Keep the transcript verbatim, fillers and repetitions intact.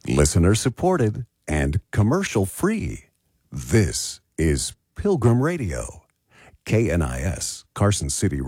Listener supported and commercial free. This is Pilgrim Radio, K N I S, Carson City.